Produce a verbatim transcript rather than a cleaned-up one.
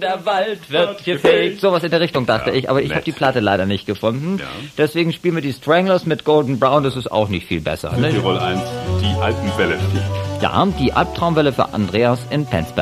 der Wald wird gefegt. Sowas in der Richtung dachte Ja, ich, aber ich nett. habe die Platte leider nicht gefunden. Ja. Deswegen spielen wir die Stranglers mit Golden Brown, das ist auch nicht viel besser. Ne? Südtirol eins, die Alpenwelle. Ja, die Albtraumwelle für Andreas in Penzberg.